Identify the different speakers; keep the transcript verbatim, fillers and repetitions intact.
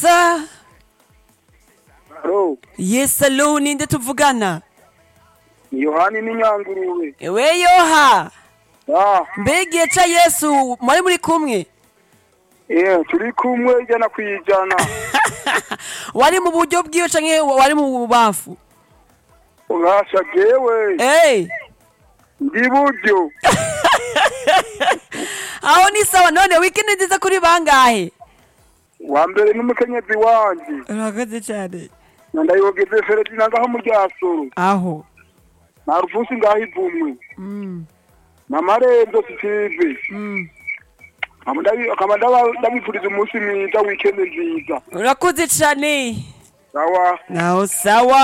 Speaker 1: Sa
Speaker 2: Hello,
Speaker 1: Yes, hello, ninde tuvugana?
Speaker 2: Yohani n'Inyanguruwe.
Speaker 1: Ewe Yoha,
Speaker 2: Ah,
Speaker 1: mbega ca Yesu mwari muri kumwe?
Speaker 2: eh, turi kumwe ijana kwijana.
Speaker 1: Wari mu buryo bwiwe canke wari mu bubafu?
Speaker 2: Urasha jewe,
Speaker 1: Eh,
Speaker 2: ndi buryo.
Speaker 1: aho ni sawa. None weekend nziza kuri bangahe?
Speaker 2: Wa mbere n'umukenyezi wanje.
Speaker 1: Urakoze cyane.
Speaker 2: Ndayogeze Feredina ngaho mu ryasoro.
Speaker 1: Aho.
Speaker 2: Na Rufusi ngaho ivumwe.
Speaker 1: Mm.
Speaker 2: Na Marendo Steve.
Speaker 1: Mm.
Speaker 2: Amandabi akamanda ndabifuriza umunsi mwiza weekend nziza.
Speaker 1: Urakoze cyane.
Speaker 2: Sawa.
Speaker 1: Naho sawa.